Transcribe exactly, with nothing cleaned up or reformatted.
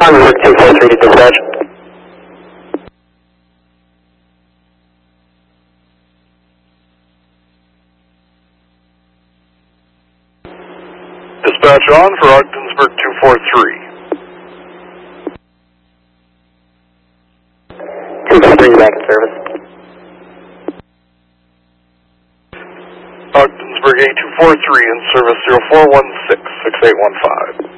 Ogdensburg two four three to dispatch. Dispatch on for Ogdensburg two four three. two four three back in service. Ogdensburg A two four three in service zero four one six six eight one five.